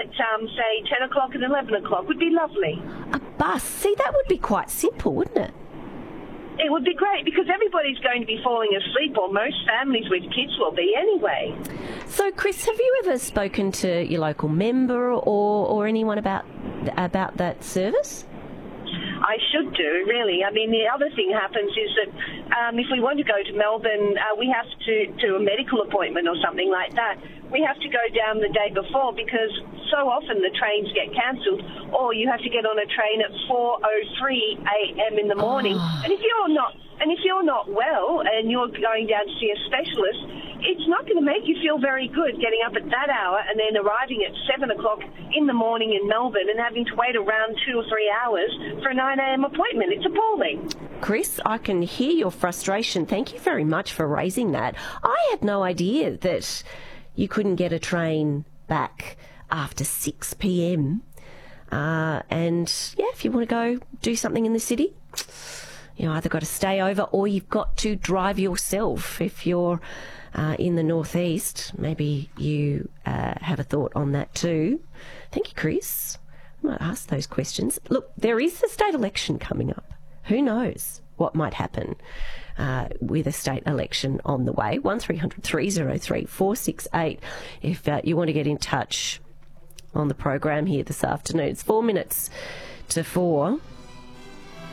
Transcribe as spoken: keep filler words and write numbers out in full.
at, um, say, ten o'clock and eleven o'clock would be lovely. A bus? See, that would be quite simple, wouldn't it? It would be great because everybody's going to be falling asleep, or most families with kids will be anyway. So, Chris, have you ever spoken to your local member or, or anyone about about that service? I should do, really. I mean, the other thing happens is that um, if we want to go to Melbourne, uh, we have to do a medical appointment or something like that. We have to go down the day before because so often the trains get cancelled, or you have to get on a train at four oh three a.m. in the morning. Oh. And if you're not, and if you're not well and you're going down to see a specialist, it's not going to make you feel very good getting up at that hour and then arriving at seven o'clock in the morning in Melbourne and having to wait around two or three hours for a nine a.m. appointment. It's appalling. Chris, I can hear your frustration. Thank you very much for raising that. I had no idea that you couldn't get a train back after six p.m. Uh, and, yeah, if you want to go do something in the city, you either got to stay over or you've got to drive yourself. If you're uh, in the northeast, maybe you uh, have a thought on that too. Thank you, Chris. I might ask those questions. Look, there is the state election coming up. Who knows what might happen uh, with a state election on the way. one three hundred three oh three four six eight if uh, you want to get in touch on the program here this afternoon. It's four minutes to four.